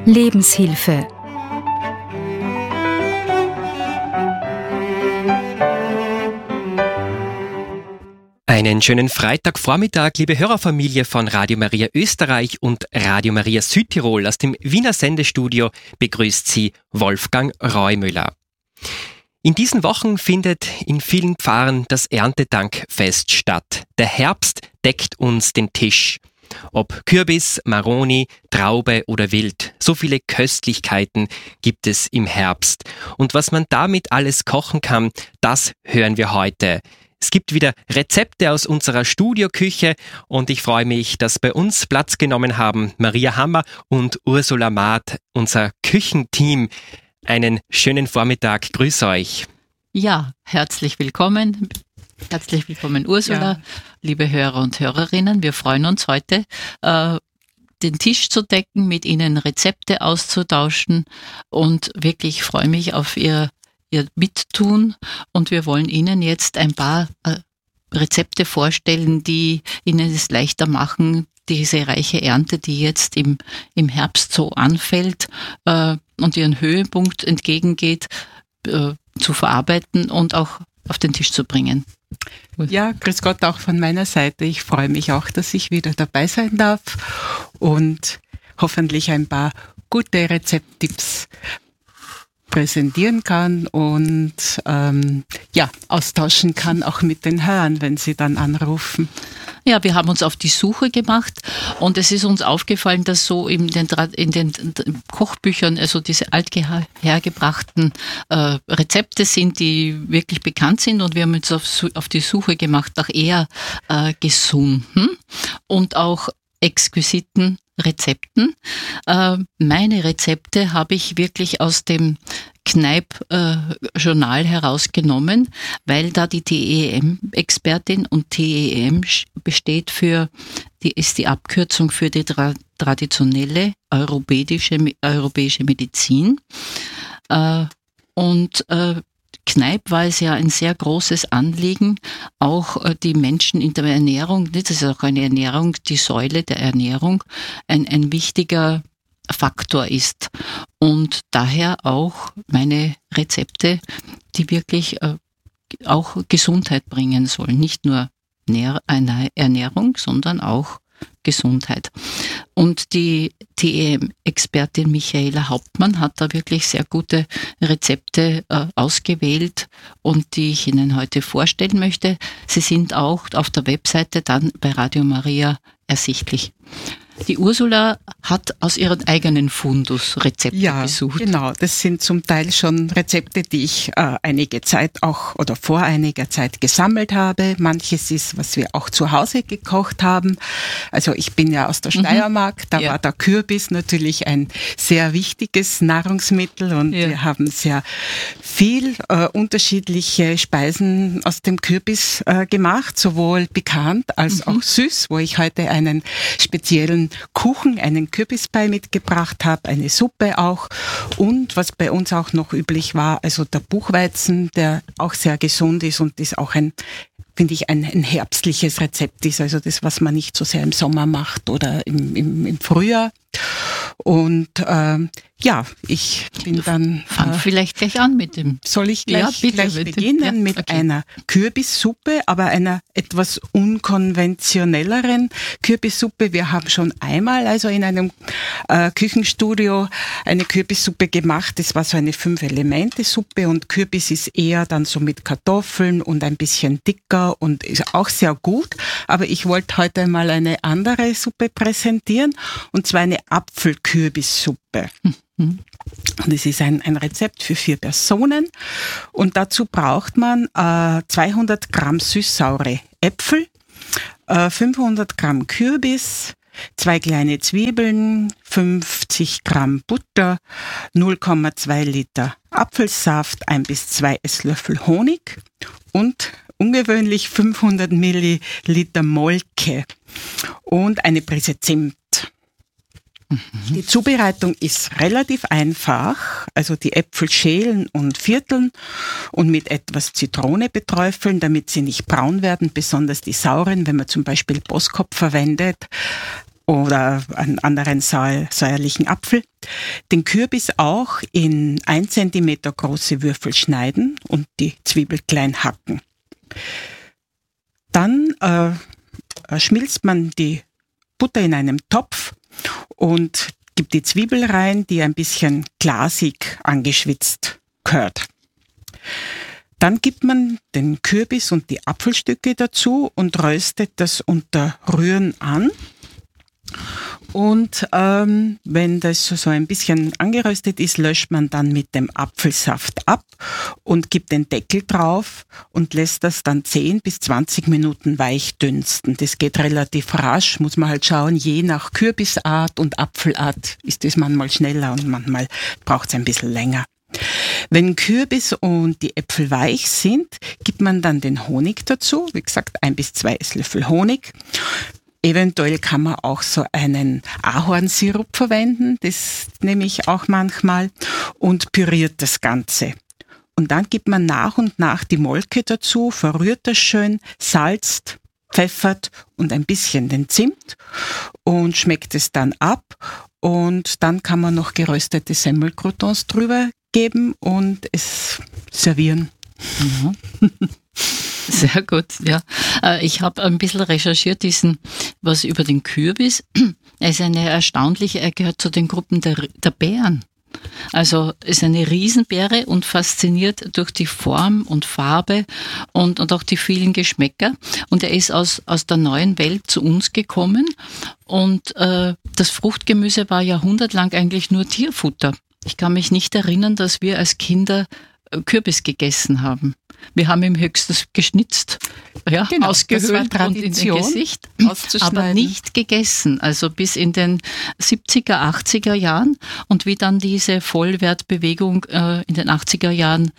Lebenshilfe. Einen schönen Freitagvormittag, liebe Hörerfamilie von Radio Maria Österreich und Radio Maria Südtirol. Aus dem Wiener Sendestudio begrüßt Sie Wolfgang Reumüller. In diesen Wochen findet in vielen Pfarren das Erntedankfest statt. Der Herbst deckt uns den Tisch. Ob Kürbis, Maroni, Traube oder Wild, so viele Köstlichkeiten gibt es im Herbst. Und was man damit alles kochen kann, das hören wir heute. Es gibt wieder Rezepte aus unserer Studioküche und ich freue mich, dass bei uns Platz genommen haben Maria Hammer und Ursula Maat, unser Küchenteam. Einen schönen Vormittag, grüß euch. Ja, herzlich willkommen. Herzlich willkommen, Ursula, liebe Hörer und Hörerinnen. Wir freuen uns heute, den Tisch zu decken, mit Ihnen Rezepte auszutauschen und wirklich freue mich auf Ihr Mittun. Und wir wollen Ihnen jetzt ein paar Rezepte vorstellen, die Ihnen es leichter machen, diese reiche Ernte, die jetzt im Herbst so anfällt und ihren Höhepunkt entgegengeht, zu verarbeiten und auch auf den Tisch zu bringen. Ja, grüß Gott auch von meiner Seite. Ich freue mich auch, dass ich wieder dabei sein darf und hoffentlich ein paar gute Rezepttipps präsentieren kann und austauschen kann, auch mit den Hörern, wenn sie dann anrufen. Ja, wir haben uns auf die Suche gemacht und es ist uns aufgefallen, dass so in den Kochbüchern also diese althergebrachten Rezepte sind, die wirklich bekannt sind, und wir haben uns auf die Suche gemacht nach eher gesunden und auch exquisiten Rezepten. Meine Rezepte habe ich wirklich aus dem Kneipp-Journal herausgenommen, weil da die TEM-Expertin, und TEM ist die Abkürzung für die traditionelle europäische Medizin. Kneipp war es ja ein sehr großes Anliegen, auch die Menschen in der Ernährung, das ist auch eine Ernährung, die Säule der Ernährung, ein wichtiger Faktor ist. Und daher auch meine Rezepte, die wirklich auch Gesundheit bringen sollen. Nicht nur Ernährung, sondern auch Gesundheit. Und die TEM-Expertin Michaela Hauptmann hat da wirklich sehr gute Rezepte ausgewählt und die ich Ihnen heute vorstellen möchte. Sie sind auch auf der Webseite dann bei Radio Maria ersichtlich. Die Ursula hat aus ihrem eigenen Fundus Rezepte gesucht. Ja, genau. Das sind zum Teil schon Rezepte, die ich vor einiger Zeit gesammelt habe. Manches ist, was wir auch zu Hause gekocht haben. Also ich bin ja aus der Steiermark. Da war der Kürbis natürlich ein sehr wichtiges Nahrungsmittel und wir haben sehr viel unterschiedliche Speisen aus dem Kürbis gemacht, sowohl bekannt als auch süß, wo ich heute einen speziellen Kuchen, einen Kürbisbrei mitgebracht habe, eine Suppe auch, und was bei uns auch noch üblich war, also der Buchweizen, der auch sehr gesund ist und ist auch ein herbstliches Rezept ist, also das, was man nicht so sehr im Sommer macht oder im Frühjahr. Und ich bin dann... Fang vielleicht gleich an mit dem... Soll ich gleich beginnen mit einer Kürbissuppe, aber einer etwas unkonventionelleren Kürbissuppe. Wir haben schon einmal also in einem Küchenstudio eine Kürbissuppe gemacht. Das war so eine 5-Elemente-Suppe und Kürbis ist eher dann so mit Kartoffeln und ein bisschen dicker und ist auch sehr gut. Aber ich wollte heute mal eine andere Suppe präsentieren, und zwar eine Apfelkürbissuppe. Und es ist ein Rezept für 4 Personen, und dazu braucht man 200 Gramm süß-saure Äpfel, 500 Gramm Kürbis, 2 kleine Zwiebeln, 50 Gramm Butter, 0,2 Liter Apfelsaft, 1 bis 2 Esslöffel Honig und ungewöhnlich 500 Milliliter Molke und eine Prise Zimt. Die Zubereitung ist relativ einfach, also die Äpfel schälen und vierteln und mit etwas Zitrone beträufeln, damit sie nicht braun werden, besonders die sauren, wenn man zum Beispiel Boskop verwendet oder einen anderen säuerlichen Apfel. Den Kürbis auch in 1 Zentimeter große Würfel schneiden und die Zwiebel klein hacken. Dann schmilzt man die Butter in einem Topf und gibt die Zwiebel rein, die ein bisschen glasig angeschwitzt gehört. Dann gibt man den Kürbis und die Apfelstücke dazu und röstet das unter Rühren an. Und wenn das so ein bisschen angeröstet ist, löscht man dann mit dem Apfelsaft ab und gibt den Deckel drauf und lässt das dann 10 bis 20 Minuten weich dünsten. Das geht relativ rasch, muss man halt schauen, je nach Kürbisart und Apfelart ist das manchmal schneller und manchmal braucht es ein bisschen länger. Wenn Kürbis und die Äpfel weich sind, gibt man dann den Honig dazu. Wie gesagt, 1 bis 2 Esslöffel Honig. Eventuell kann man auch so einen Ahornsirup verwenden, das nehme ich auch manchmal, und püriert das Ganze. Und dann gibt man nach und nach die Molke dazu, verrührt das schön, salzt, pfeffert und ein bisschen den Zimt und schmeckt es dann ab. Und dann kann man noch geröstete Semmelcroutons drüber geben und es servieren. Mhm. Sehr gut, ja. Ich habe ein bisschen recherchiert, was über den Kürbis. Er ist er gehört zu den Gruppen der Beeren. Also ist eine Riesenbeere und fasziniert durch die Form und Farbe und auch die vielen Geschmäcker. Und er ist aus der neuen Welt zu uns gekommen. Und das Fruchtgemüse war jahrhundertelang eigentlich nur Tierfutter. Ich kann mich nicht erinnern, dass wir als Kinder Kürbis gegessen haben. Wir haben ihm höchstens geschnitzt, ja, genau, ausgehöhlt und in den Gesicht, aber nicht gegessen. Also bis in den 70er, 80er Jahren und wie dann diese Vollwertbewegung in den 80er Jahren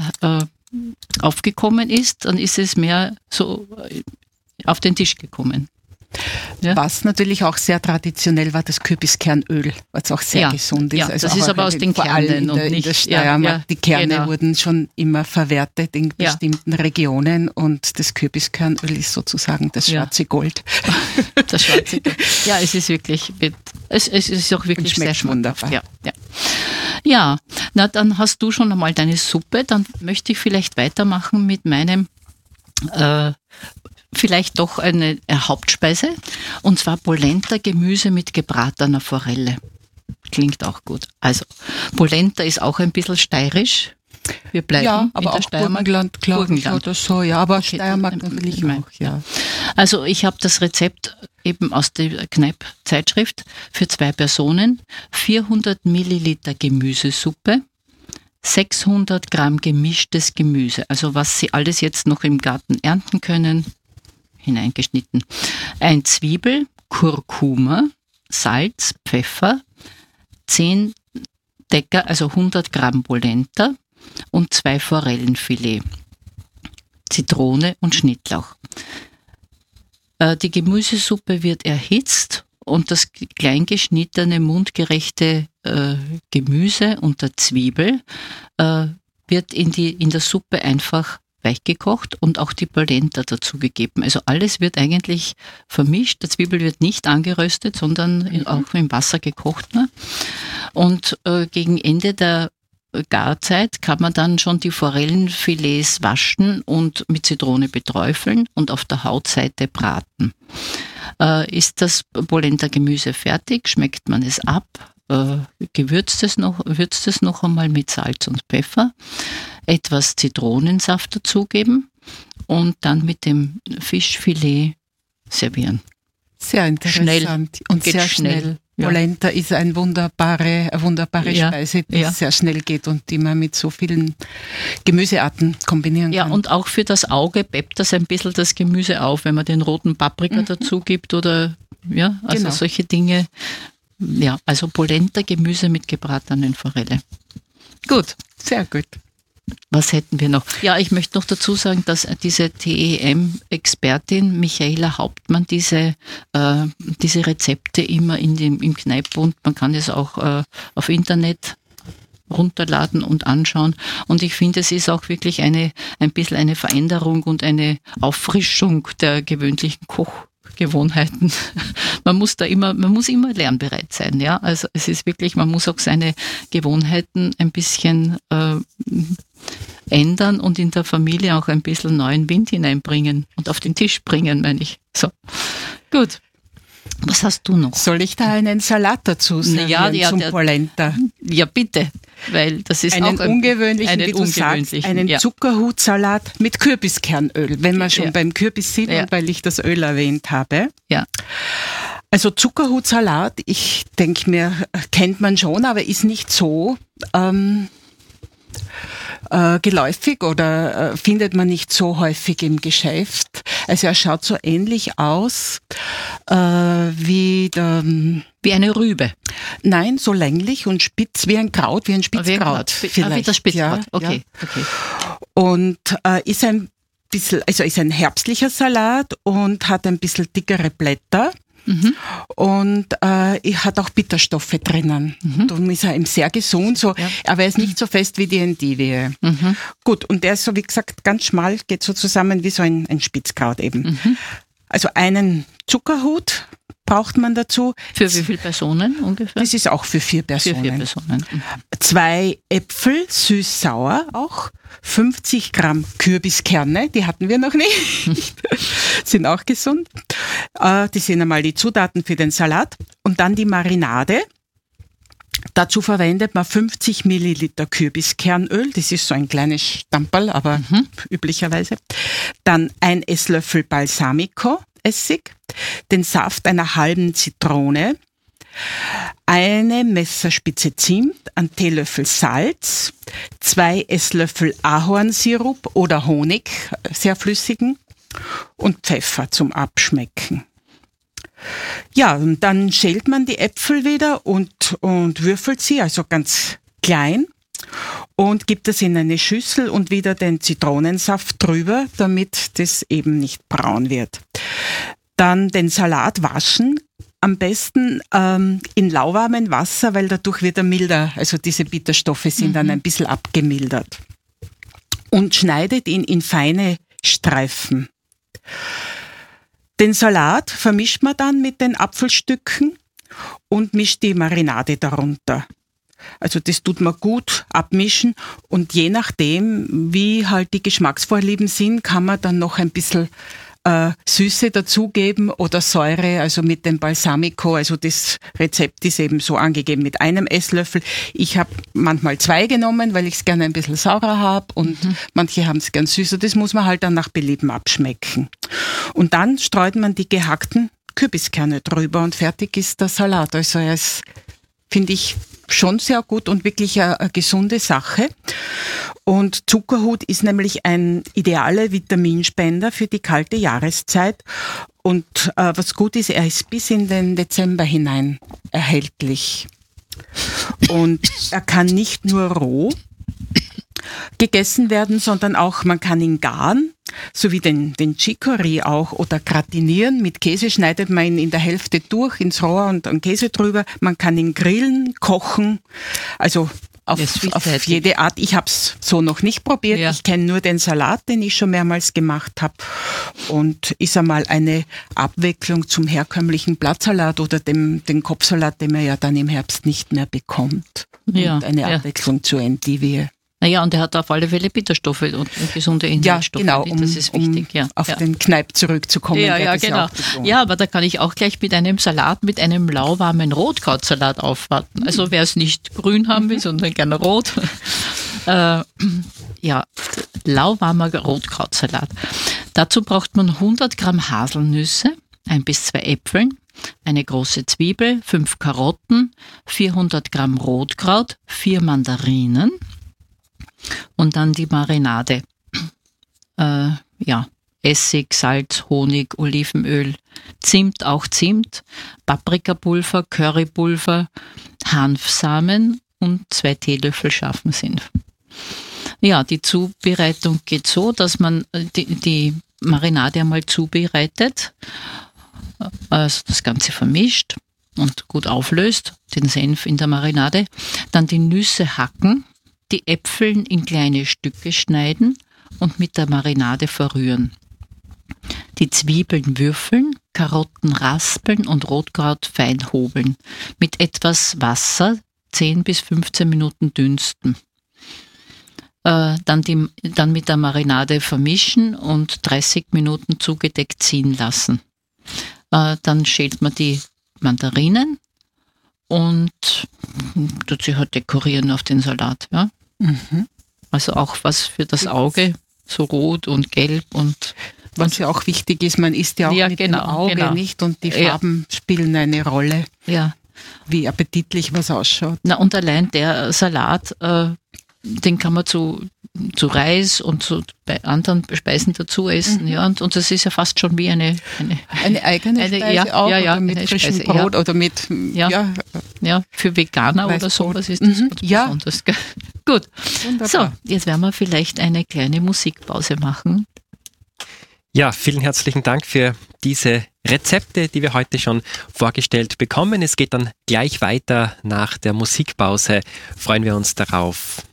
aufgekommen ist, dann ist es mehr so auf den Tisch gekommen. Ja. Was natürlich auch sehr traditionell war, das Kürbiskernöl, was auch sehr gesund ist. Ja, also das ist aber aus den Kernen und nicht in der Steiermark. Die Kerne wurden schon immer verwertet in bestimmten Regionen und das Kürbiskernöl ist sozusagen das schwarze Gold. Das schwarze Gold. Ja, es ist wirklich, es ist auch wirklich sehr wunderbar. Ja, na dann hast du schon einmal deine Suppe, dann möchte ich vielleicht weitermachen mit meinem vielleicht doch eine Hauptspeise, und zwar Polenta Gemüse mit gebratener Forelle. Klingt auch gut. Also, Polenta ist auch ein bisschen steirisch. Wir bleiben aber in der auch Steiermark. Burgenland oder so, ja, aber okay, Steiermark natürlich auch, ja. Also, ich habe das Rezept eben aus der Kneipp-Zeitschrift für 2 Personen. 400 Milliliter Gemüsesuppe, 600 Gramm gemischtes Gemüse, also was Sie alles jetzt noch im Garten ernten können, hineingeschnitten. 1 Zwiebel, Kurkuma, Salz, Pfeffer, 10 Decker, also 100 Gramm Polenta und 2 Forellenfilet, Zitrone und Schnittlauch. Die Gemüsesuppe wird erhitzt und das kleingeschnittene, mundgerechte Gemüse und der Zwiebel wird in der Suppe einfach weichgekocht und auch die Polenta dazugegeben. Also alles wird eigentlich vermischt. Die Zwiebel wird nicht angeröstet, sondern auch im Wasser gekocht. Ne? Und gegen Ende der Garzeit kann man dann schon die Forellenfilets waschen und mit Zitrone beträufeln und auf der Hautseite braten. Ist das Polenta-Gemüse fertig, schmeckt man es ab, würzt es noch einmal mit Salz und Pfeffer, etwas Zitronensaft dazugeben und dann mit dem Fischfilet servieren. Sehr interessant und sehr schnell. Ja. Polenta ist eine wunderbare Speise, die sehr schnell geht und die man mit so vielen Gemüsearten kombinieren kann. Ja, und auch für das Auge peppt das ein bisschen das Gemüse auf, wenn man den roten Paprika dazu gibt oder solche Dinge. Ja, also Polenta, Gemüse mit gebratenen Forelle. Gut. Sehr gut. Was hätten wir noch? Ja, ich möchte noch dazu sagen, dass diese TEM-Expertin Michaela Hauptmann diese Rezepte immer im Kneippbund, man kann es auch auf Internet runterladen und anschauen. Und ich finde, es ist auch wirklich ein bisschen eine Veränderung und eine Auffrischung der gewöhnlichen Gewohnheiten. Man muss immer lernbereit sein, ja. Also es ist wirklich, man muss auch seine Gewohnheiten ein bisschen ändern und in der Familie auch ein bisschen neuen Wind hineinbringen und auf den Tisch bringen, meine ich. So, gut. Was hast du noch? Soll ich da einen Salat dazu servieren zum Polenta? Ja, bitte, weil das ist einen auch ungewöhnlichen, wie du sagst, einen Zuckerhutsalat mit Kürbiskernöl, wenn wir schon beim Kürbis sind und weil ich das Öl erwähnt habe. Ja. Also Zuckerhutsalat, ich denke mir, kennt man schon, aber ist nicht so geläufig oder findet man nicht so häufig im Geschäft. Also er schaut so ähnlich aus wie eine Rübe. Nein, so länglich und spitz wie ein Kraut, wie ein Spitzkraut. Vielleicht. Wie das Spitzkraut, okay. Und ist ein bisschen, also ist ein herbstlicher Salat und hat ein bisschen dickere Blätter. Mhm. Und hat auch Bitterstoffe drinnen. Mhm. Darum ist er eben sehr gesund, so, aber er ist nicht so fest wie die Endivie. Mhm. Gut, und der ist so, wie gesagt, ganz schmal, geht so zusammen wie so ein Spitzkraut eben. Mhm. Also einen Zuckerhut braucht man dazu. Für wie viele Personen ungefähr? Das ist auch für 4 Personen. Für 4 Personen. Mhm. 2 Äpfel, süß-sauer auch. 50 Gramm Kürbiskerne, die hatten wir noch nicht. Sind auch gesund. Die sind einmal die Zutaten für den Salat. Und dann die Marinade. Dazu verwendet man 50 Milliliter Kürbiskernöl. Das ist so ein kleines Stamperl, aber üblicherweise. Dann 1 Esslöffel Balsamico-Essig. Den Saft einer halben Zitrone. Eine Messerspitze Zimt, ein Teelöffel Salz, 2 Esslöffel Ahornsirup oder Honig, sehr flüssigen, und Pfeffer zum Abschmecken. Ja, und dann schält man die Äpfel wieder und würfelt sie, also ganz klein, und gibt es in eine Schüssel und wieder den Zitronensaft drüber, damit das eben nicht braun wird. Dann den Salat waschen. Am besten in lauwarmem Wasser, weil dadurch wird er milder. Also diese Bitterstoffe sind dann ein bisschen abgemildert. Und schneidet ihn in feine Streifen. Den Salat vermischt man dann mit den Apfelstücken und mischt die Marinade darunter. Also das tut man gut abmischen und je nachdem, wie halt die Geschmacksvorlieben sind, kann man dann noch ein bisschen Süße dazugeben oder Säure, also mit dem Balsamico. Also das Rezept ist eben so angegeben mit 1 Esslöffel. Ich habe manchmal 2 genommen, weil ich es gerne ein bisschen saurer habe und manche haben es gern süßer. Das muss man halt dann nach Belieben abschmecken. Und dann streut man die gehackten Kürbiskerne drüber und fertig ist der Salat. Also er ist, finde ich, schon sehr gut und wirklich eine gesunde Sache. Und Zuckerhut ist nämlich ein idealer Vitaminspender für die kalte Jahreszeit. Und was gut ist, er ist bis in den Dezember hinein erhältlich. Und er kann nicht nur roh gegessen werden, sondern auch, man kann ihn garen, sowie den Chicory auch, oder gratinieren. Mit Käse schneidet man ihn in der Hälfte durch ins Rohr und dann Käse drüber. Man kann ihn grillen, kochen, also auf jede Art. Ich habe es so noch nicht probiert. Ja. Ich kenne nur den Salat, den ich schon mehrmals gemacht habe. Und ist einmal eine Abwechslung zum herkömmlichen Blattsalat oder den Kopfsalat, den man ja dann im Herbst nicht mehr bekommt. Ja. Und eine Abwechslung zur Endivie. Naja, und er hat auf alle Fälle Bitterstoffe und gesunde Inhaltsstoffe. Ja, genau, das ist wichtig. Auf den Kneipp zurückzukommen. Ja, genau. Ja, aber da kann ich auch gleich mit einem Salat, mit einem lauwarmen Rotkrautsalat aufwarten. Also wer es nicht grün haben will, sondern gerne rot. Lauwarmer Rotkrautsalat. Dazu braucht man 100 Gramm Haselnüsse, 1 bis 2 Äpfeln, eine große Zwiebel, 5 Karotten, 400 Gramm Rotkraut, 4 Mandarinen. Und dann die Marinade. Essig, Salz, Honig, Olivenöl, Zimt, Paprikapulver, Currypulver, Hanfsamen und 2 Teelöffel scharfen Senf. Ja, die Zubereitung geht so, dass man die Marinade einmal zubereitet, also das Ganze vermischt und gut auflöst, den Senf in der Marinade, dann die Nüsse hacken, die Äpfel in kleine Stücke schneiden und mit der Marinade verrühren. Die Zwiebeln würfeln, Karotten raspeln und Rotkraut fein hobeln. Mit etwas Wasser 10 bis 15 Minuten dünsten. Dann mit der Marinade vermischen und 30 Minuten zugedeckt ziehen lassen. Dann schält man die Mandarinen und tut sie halt dekorieren auf den Salat. Ja? Mhm. Also auch was für das Auge, so rot und gelb und was ja auch wichtig ist, man isst ja auch mit dem Auge nicht und die Farben spielen eine Rolle. Ja. Wie appetitlich was ausschaut. Na, und allein der Salat, den kann man zu Reis und bei anderen Speisen dazu essen. Ja, und das ist ja fast schon wie eine eigene Speise auch, oder mit frischem Brot oder mit, für Veganer oder sowas ist das besonders. Gut, wunderbar. So, jetzt werden wir vielleicht eine kleine Musikpause machen. Ja, vielen herzlichen Dank für diese Rezepte, die wir heute schon vorgestellt bekommen. Es geht dann gleich weiter nach der Musikpause. Freuen wir uns darauf.